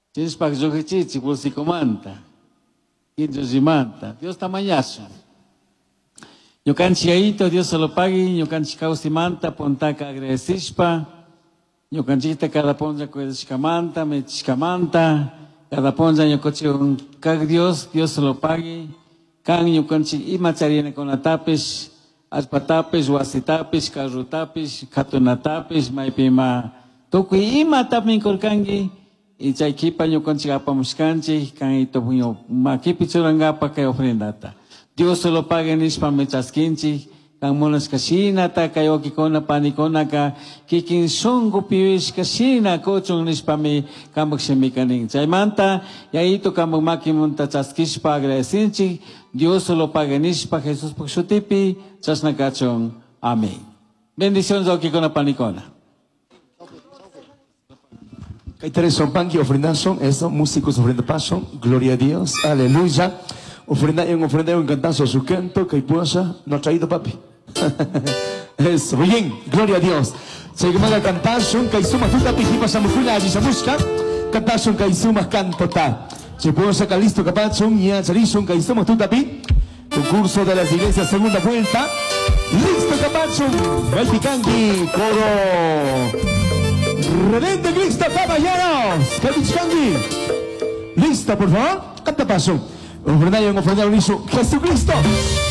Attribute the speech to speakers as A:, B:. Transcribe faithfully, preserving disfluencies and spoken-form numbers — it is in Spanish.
A: Chispak yojichichi, bolsicomanta. Manta. Dios tamañazo. Yo canchiaito, Dios se lo pague, yo canchicausti manta, pontaca agradecishpa. Yo canchita cada ponja cuedishcamanta, mechicamanta. Cada ponja yo coche un cag Dios, Dios se lo pague. Can yo canchi imacharina con la tapes, aspatapes, wasitapes, carrutapes, katunatapes, maipima. Tokui ima tapin korkangi. Y chaykipa yo conchigapa muscanchi, can ito puño, makipi churangapa que ofrendata. Dios se lo pague nispa mechaskinchi, can monas casina, ta kayoki kona panikona ka, kikin songo piwis casina, cochon nispa mi, kambak semikaning. Chaymanta, ya ito kambak makimunta chaskispa agradecinchi, Dios se lo pague nispa, Jesús puxutipi, chasnakachon. Amén. Bendiciones oki kona panikona.
B: Hay tres son pan que ofrendan son eso, músicos ofrenda paso, gloria a Dios, aleluya. Ofrenda en ofrenda en cantazo su canto, que puasa, no ha traído papi. Eso, bien, gloria a Dios. Se llama el cantazo, que suma tu tapi, y pasamos con la busca. Cantazo, que suma canto ta. Se puede sacar listo, capacho, y a charizo, que suma tu tapi. Concurso de las iglesias, segunda vuelta. Listo, capacho, el picangui, coro. Rebelde Cristo, caballeros. Kabichkangi. Lista, por favor. Canta paso. Ofrenda y ofrenda uniso. Jesucristo.